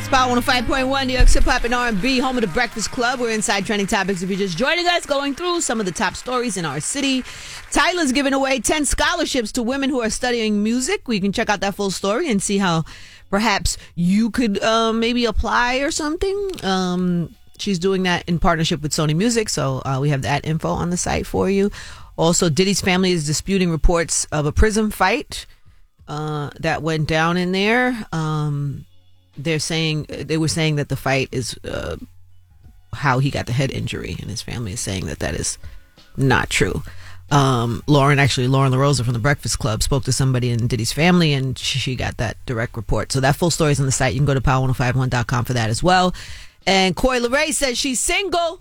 Spot 105.1, New York's hip hop and R&B, home of the Breakfast Club. We're inside trending topics. If you're just joining us, going through some of the top stories in our city. Tyler's giving away 10 scholarships to women who are studying music. We can check out that full story and see how perhaps you could maybe apply or something. She's doing that in partnership with Sony Music, so we have that info on the site for you. Also, Diddy's family is disputing reports of a prison fight that went down in there. They were saying that the fight is how he got the head injury, and his family is saying that is not true. Lauren LaRosa from the Breakfast Club spoke to somebody in Diddy's family, and she got that direct report. So that full story is on the site. You can go to power1051.com for that as well. And Coi Leray says she's single.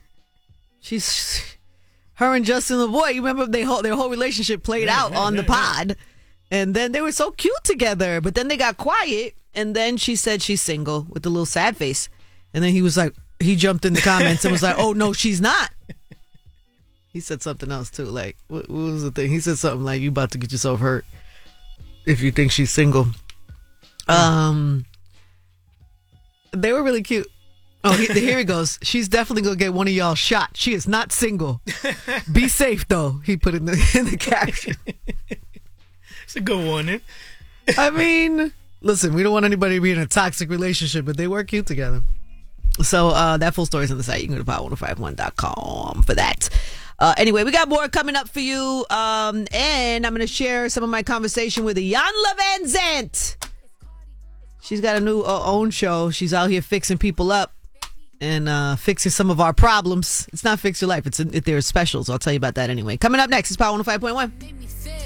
Her and Justin LaBoy. You remember their whole relationship played out on the pod, and then they were so cute together. But then they got quiet. And then she said she's single with a little sad face. And then he jumped in the comments and was like, oh, no, she's not. He said something else, too. Like, what was the thing? He said something like, you about to get yourself hurt if you think she's single. They were really cute. Oh, here he goes. She's definitely going to get one of y'all shot. She is not single. Be safe, though, he put in the caption. It's a good warning. I mean... Listen, we don't want anybody to be in a toxic relationship, but they were cute together. So that full story is on the site. You can go to power1051.com for that. Anyway, we got more coming up for you. And I'm going to share some of my conversation with Iyanla Vanzant. She's got a new own show. She's out here fixing people up and fixing some of our problems. It's not Fix Your Life. There's specials. I'll tell you about that anyway. Coming up next is Power 105.1.